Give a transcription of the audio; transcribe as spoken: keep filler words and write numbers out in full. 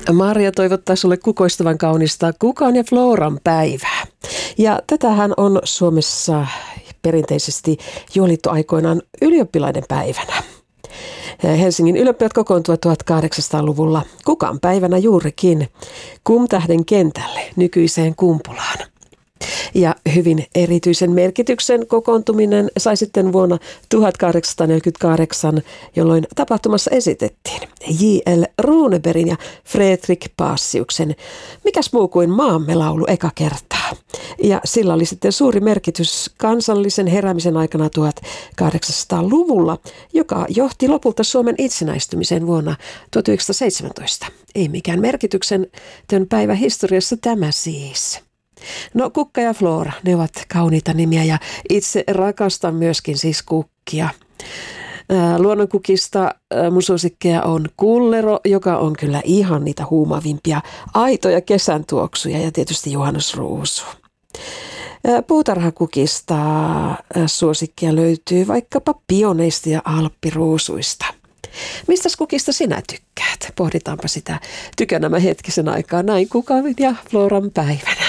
Maria toivottaa sulle kukoistavan kaunista Kukan ja Floran päivää. Ja tätähän on Suomessa perinteisesti juhlittu aikoinaan ylioppilaiden päivänä. Helsingin ylioppilaat kokoontuivat tuhatkahdeksansataaluvulla Kukan päivänä juurikin Kumtähden kentälle, nykyiseen Kumpulaan. Ja hyvin erityisen merkityksen kokoontuminen sai sitten vuonna tuhatkahdeksansataaneljäkymmentäkahdeksan, jolloin tapahtumassa esitettiin J L Runebergin ja Fredrik Paasiuksen Mikäs muu kuin maamme laulu eka kertaa. Ja sillä oli sitten suuri merkitys kansallisen heräämisen aikana tuhatkahdeksansataaluvulla, joka johti lopulta Suomen itsenäistymiseen vuonna tuhatyhdeksänsataaseitsemäntoista. Ei mikään merkityksen tämän päivän historiassa tämä siis. No Kukka ja Flora, ne ovat kauniita nimiä ja itse rakastan myöskin siis kukkia. Ää, luonnonkukista ää, mun suosikkeja on kullero, joka on kyllä ihan niitä huumavimpia aitoja kesän tuoksuja ja tietysti juhannusruusu. Ää, puutarhakukista ää, suosikkeja löytyy vaikkapa pioneista ja alppiruusuista. Mistäs kukista sinä tykkäät? Pohditaanpa sitä tykönämä hetkisen aikaa näin Kukan ja Floran päivänä.